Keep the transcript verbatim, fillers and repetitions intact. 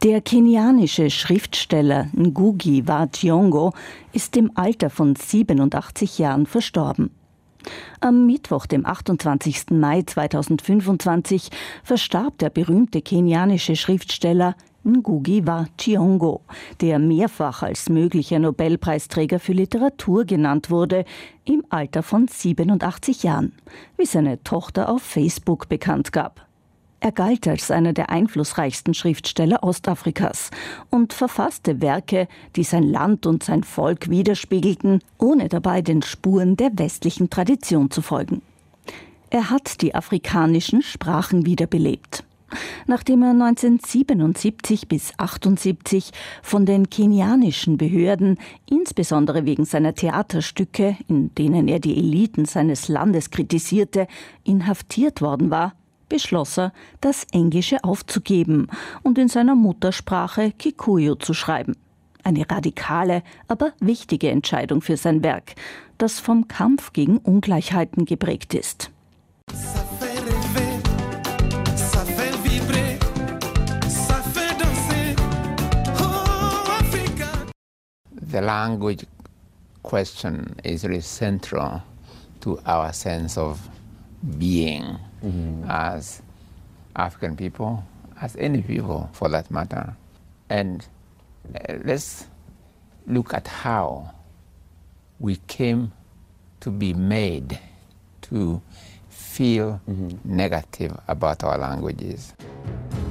Der kenianische Schriftsteller Ngugi wa Thiong'o ist im Alter von siebenundachtzig Jahren verstorben. Am Mittwoch, dem achtundzwanzigsten Mai zweitausendfünfundzwanzig, verstarb der berühmte kenianische Schriftsteller Ngugi wa Thiong'o, der mehrfach als möglicher Nobelpreisträger für Literatur genannt wurde, im Alter von siebenundachtzig Jahren, wie seine Tochter auf Facebook bekannt gab. Er galt als einer der einflussreichsten Schriftsteller Ostafrikas und verfasste Werke, die sein Land und sein Volk widerspiegelten, ohne dabei den Spuren der westlichen Tradition zu folgen. Er hat die afrikanischen Sprachen wiederbelebt. Nachdem er neunzehnhundertsiebenundsiebzig bis achtundsiebzig von den kenianischen Behörden, insbesondere wegen seiner Theaterstücke, in denen er die Eliten seines Landes kritisierte, inhaftiert worden war, beschloss er, das Englische aufzugeben und in seiner Muttersprache Kikuyu zu schreiben. Eine radikale, aber wichtige Entscheidung für sein Werk, das vom Kampf gegen Ungleichheiten geprägt ist. The language question is really central to our sense of being. Mm-hmm. As African people, as any people for that matter. And uh, let's look at how we came to be made to feel mm-hmm. negative about our languages.